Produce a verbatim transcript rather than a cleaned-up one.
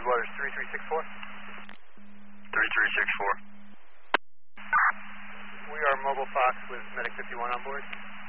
Headwaters three three six four. three three six four. We are Mobile Fox with Medic fifty-one on board.